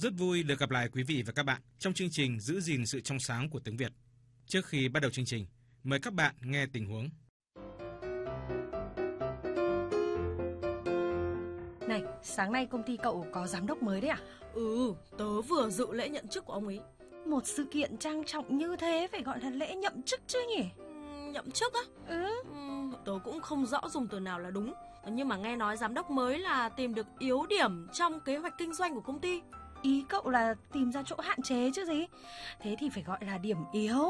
Rất vui được gặp lại quý vị và các bạn trong chương trình Giữ gìn sự trong sáng của tiếng Việt. Trước khi bắt đầu chương trình, mời các bạn nghe tình huống. Này, sáng nay công ty cậu có giám đốc mới đấy à? Tớ vừa dự lễ nhận chức của ông ấy. Một sự kiện trang trọng như thế phải gọi là lễ nhậm chức chứ nhỉ? Nhậm chức á? Tớ cũng không rõ dùng từ nào là đúng. Nhưng mà nghe nói giám đốc mới là tìm được yếu điểm trong kế hoạch kinh doanh của công ty. Ý cậu là tìm ra chỗ hạn chế chứ gì? Thế thì phải gọi là điểm yếu.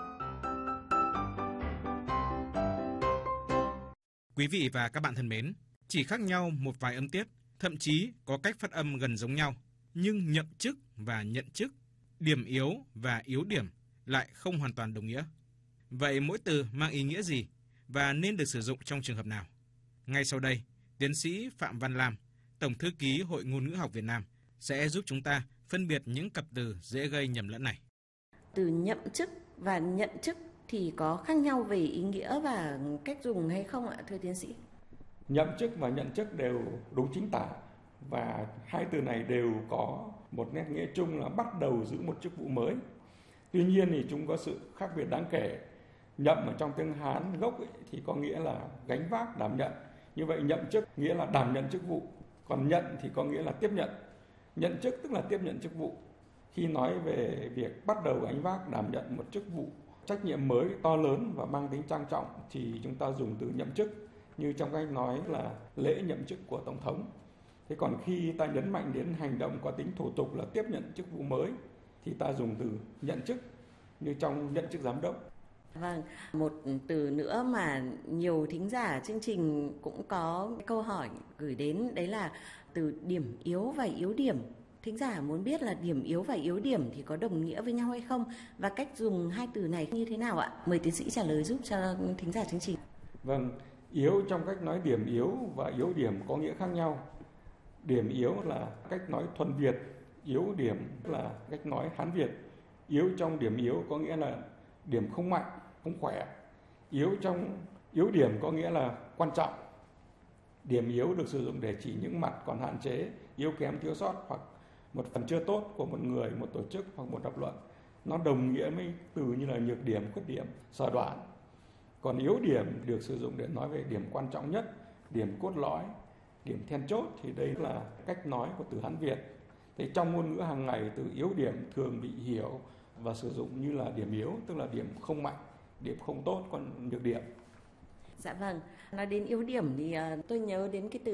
Quý vị và các bạn thân mến, chỉ khác nhau một vài âm tiết, thậm chí có cách phát âm gần giống nhau, nhưng nhậm chức và nhận chức, điểm yếu và yếu điểm lại không hoàn toàn đồng nghĩa. Vậy mỗi từ mang ý nghĩa gì và nên được sử dụng trong trường hợp nào? Ngay sau đây, tiến sĩ Phạm Văn Lam, Tổng thư ký Hội Ngôn ngữ học Việt Nam sẽ giúp chúng ta phân biệt những cặp từ dễ gây nhầm lẫn này. Từ nhậm chức và nhận chức thì có khác nhau về ý nghĩa và cách dùng hay không ạ, thưa tiến sĩ? Nhậm chức và nhận chức đều đúng chính tả, và hai từ này đều có một nét nghĩa chung là bắt đầu giữ một chức vụ mới. Tuy nhiên thì chúng có sự khác biệt đáng kể. Nhậm ở trong tiếng Hán gốc thì có nghĩa là gánh vác, đảm nhận. Như vậy nhậm chức nghĩa là đảm nhận chức vụ, còn nhận thì có nghĩa là tiếp nhận. Nhận chức tức là tiếp nhận chức vụ. Khi nói về việc bắt đầu gánh vác, đảm nhận một chức vụ trách nhiệm mới to lớn và mang tính trang trọng thì chúng ta dùng từ nhậm chức, như trong cách nói là lễ nhậm chức của Tổng thống. Thế còn khi ta nhấn mạnh đến hành động có tính thủ tục là tiếp nhận chức vụ mới thì ta dùng từ nhận chức, như trong nhận chức giám đốc. Vâng, một từ nữa mà nhiều thính giả chương trình cũng có câu hỏi gửi đến, đấy là từ điểm yếu và yếu điểm. Thính giả muốn biết là điểm yếu và yếu điểm thì có đồng nghĩa với nhau hay không, và cách dùng hai từ này như thế nào ạ? Mời tiến sĩ trả lời giúp cho thính giả chương trình. Vâng, yếu trong cách nói điểm yếu và yếu điểm có nghĩa khác nhau. Điểm yếu là cách nói thuần Việt, yếu điểm là cách nói Hán Việt. Yếu trong điểm yếu có nghĩa là điểm không mạnh, không khỏe. Yếu trong yếu điểm có nghĩa là quan trọng. Điểm yếu được sử dụng để chỉ những mặt còn hạn chế, yếu kém, thiếu sót hoặc một phần chưa tốt của một người, một tổ chức hoặc một lập luận. Nó đồng nghĩa với từ như là nhược điểm, khuyết điểm, sở đoản. Còn yếu điểm được sử dụng để nói về điểm quan trọng nhất, điểm cốt lõi, điểm then chốt, thì đây là cách nói của từ Hán Việt. Thế trong ngôn ngữ hàng ngày, từ yếu điểm thường bị hiểu và sử dụng như là điểm yếu, tức là điểm không mạnh, điểm không tốt, còn nhược điểm. Dạ vâng, nói đến yếu điểm thì tôi nhớ đến cái từ